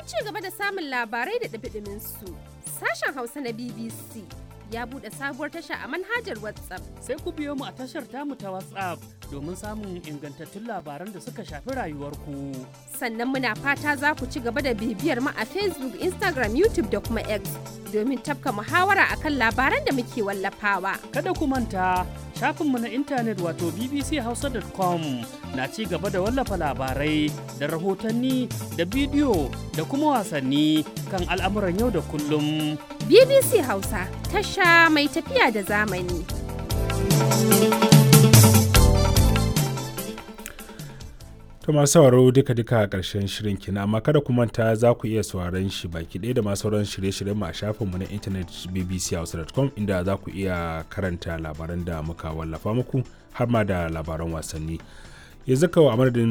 ci gaba da samun labarai da ɗumi-ɗumin su, sashen Hausa na BBC ya buɗe sabuwar tasha a manhajar WhatsApp. Sai ku biyo mu a tashar tamu ta WhatsApp domin samun ingantattun labaran da suka shafi rayuwarku. Sannan muna fata za ku ci gaba da bibiyar mu a Facebook, Instagram, YouTube da kuma X domin tafka muhawara akan labaran da muke wallafawa. Kada ku manta shafinmu na intanet wato bbchausa.com na ci gaba da wallafa labarai da rahotanni da bidiyo da kuma wasanni kan al'amuran yau da kullum. BBC Hausa, tasha mai tafiya da zamani. To masu sauraro duka-duka a ƙarshen shirin kina, amma kada ku manta za ku iya sauraron shi baki ɗaya da ma sauran shirye-shiryen mu a shafinmu na intanet bbchausa.com, inda za ku iya karanta labaran da muka wallafa muku har ma da labaran wasanni. Yanzu kawai a madadin